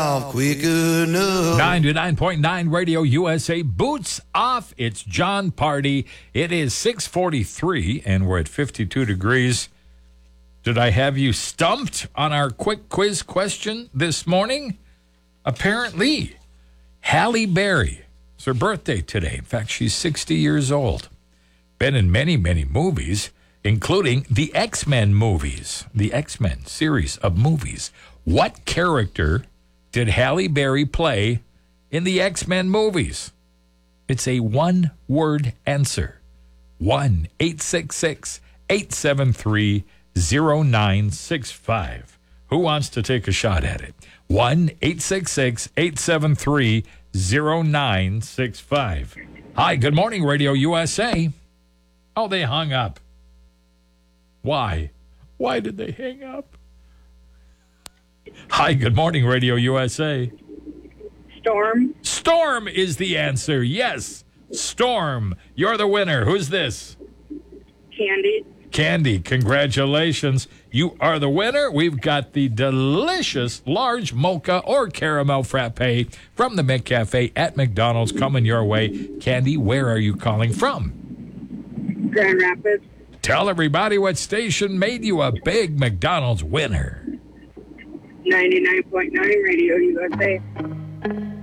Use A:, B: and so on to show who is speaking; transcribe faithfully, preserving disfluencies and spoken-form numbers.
A: quick enough.
B: ninety-nine point nine Radio U S A, boots off. It's John Party. It is six forty-three, and we're at fifty-two degrees. Did I have you stumped on our quick quiz question this morning? Apparently. Halle Berry. It's her birthday today. In fact, she's sixty years old. Been in many, many movies, including the X-Men movies, the X-Men series of movies. What character did Halle Berry play in the X-Men movies? It's a one-word answer. one eight six six, eight seven three, zero nine six five. Who wants to take a shot at it? one eight six six, eight seven three, zero nine six five. Hi, good morning, Radio U S A. Oh, they hung up. Why? Why did they hang up? Hi, good morning, Radio U S A.
C: Storm.
B: Storm is the answer. Yes, Storm. You're the winner. Who's this?
C: Candy.
B: Candy, congratulations. You are the winner. We've got the delicious large mocha or caramel frappe from the McCafe at McDonald's coming your way. Candy, where are you calling from?
C: Grand Rapids.
B: Tell everybody what station made you a big McDonald's winner.
C: ninety-nine point nine Radio U S A.